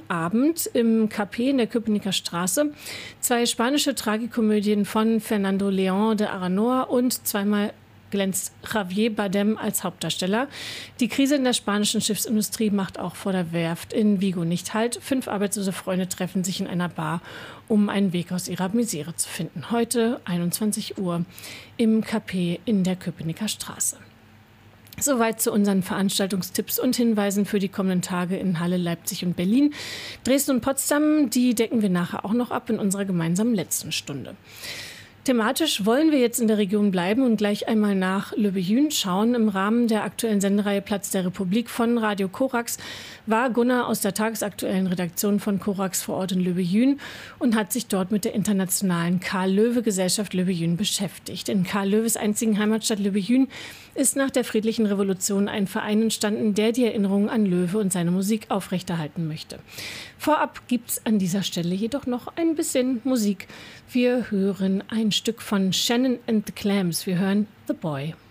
Abend im Café in der Köpenicker Straße. 2 spanische Tragikomödien von Fernando León de Aranoa und zweimal glänzt Javier Bardem als Hauptdarsteller. Die Krise in der spanischen Schiffsindustrie macht auch vor der Werft in Vigo nicht Halt. 5 arbeitslose Freunde treffen sich in einer Bar, um einen Weg aus ihrer Misere zu finden. Heute 21 Uhr im Café in der Köpenicker Straße. Soweit zu unseren Veranstaltungstipps und Hinweisen für die kommenden Tage in Halle, Leipzig und Berlin. Dresden und Potsdam, die decken wir nachher auch noch ab in unserer gemeinsamen letzten Stunde. Thematisch wollen wir jetzt in der Region bleiben und gleich einmal nach Löbejün schauen. Im Rahmen der aktuellen Sendereihe Platz der Republik von Radio Korax war Gunnar aus der tagesaktuellen Redaktion von Korax vor Ort in Löbejün und hat sich dort mit der internationalen Karl-Löwe-Gesellschaft Löbejün beschäftigt. In Karl Löwes einzigen Heimatstadt Löbejün ist nach der Friedlichen Revolution ein Verein entstanden, der die Erinnerung an Löwe und seine Musik aufrechterhalten möchte. Vorab gibt es an dieser Stelle jedoch noch ein bisschen Musik. Wir hören ein Stück von Shannon and the Clams. Wir hören The Boy.